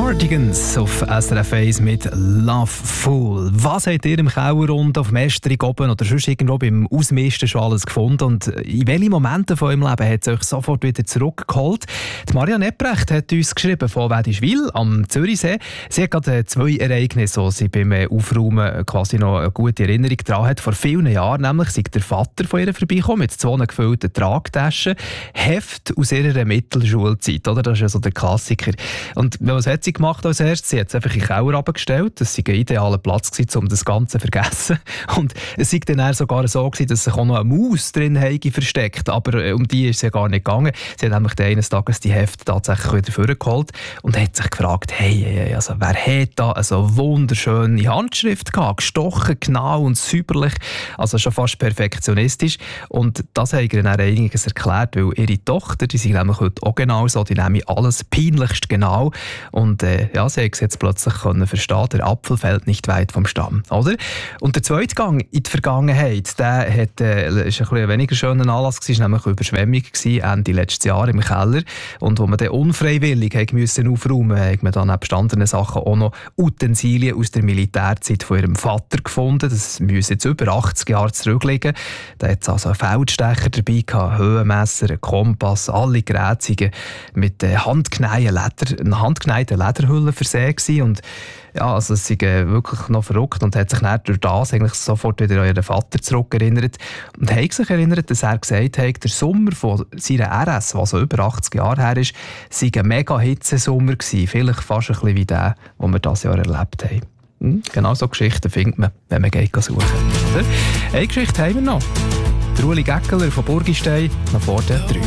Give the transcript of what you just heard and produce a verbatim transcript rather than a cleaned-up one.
Cardigans auf S R F eins mit Loveful. Was habt ihr im Keller und auf dem Estrich oben oder sonst irgendwo beim Ausmisten schon alles gefunden? Und in welchen Momenten von eurem Leben hat es euch sofort wieder zurückgeholt? Die Marianne Ebrecht hat uns geschrieben von Wädischwil am Zürichsee. Sie hat gerade zwei Ereignisse, die sie beim Aufräumen quasi noch eine gute Erinnerung daran hat. Vor vielen Jahren nämlich sei der Vater von ihr vorbeigekommen mit zwei gefüllten Tragtaschen, Heft aus ihrer Mittelschulzeit. Oder? Das ist ja so der Klassiker. Und was hat sie gemacht als erstes? Sie hat es einfach in den Keller abgestellt. Das war ein idealer Platz gewesen, um das Ganze zu vergessen. Und es war dann sogar so gewesen, dass sich auch noch eine Maus drin habe versteckt. Aber um die ist es ja gar nicht gegangen. Sie hat nämlich eines Tages die Hefte tatsächlich wieder vorgeholt und hat sich gefragt, hey, also wer hat da eine so wunderschöne Handschrift gehabt? Gestochen, genau und säuberlich. Also schon fast perfektionistisch. Und das hat ihr dann einiges erklärt, weil ihre Tochter, die sind nämlich heute auch genau so, die nehmen alles peinlichst genau. Und äh, ja, sie hat es jetzt plötzlich können verstehen, der Apfel fällt nicht weit vom Stamm, oder? Und der zweite Gang in die Vergangenheit, der hat, äh, ist ein, ein weniger schöner Anlass gewesen, nämlich eine Überschwemmung gewesen, Ende letztes Jahr im Keller. Und wo man dann unfreiwillig hat müssen aufräumen musste, hat man dann neben anderen Sachen auch noch Utensilien aus der Militärzeit von ihrem Vater gefunden. Das müssen jetzt über achtzig Jahre zurückliegen. Da hat es also einen Feldstecher dabei gehabt, Höhenmesser, einen Kompass, alle Geräte mit äh, handgeneigten Leder, handgeneigten Lederhüllen versehen gewesen. Und ja, also es ist äh, wirklich noch verrückt und hat sich dann durch das eigentlich sofort wieder an ihren Vater zurückerinnert und hat sich erinnert, dass er gesagt hat, der Sommer von seiner R S, was also über achtzig Jahre her ist, sei ein mega Hitzesommer gewesen, vielleicht fast ein bisschen wie der, den wir dieses Jahr erlebt haben. Hm? Genau so Geschichten findet man, wenn man geht suchen. Oder? Eine Geschichte haben wir noch. Der Uli Geckeler von Burgistein, noch vor der drei.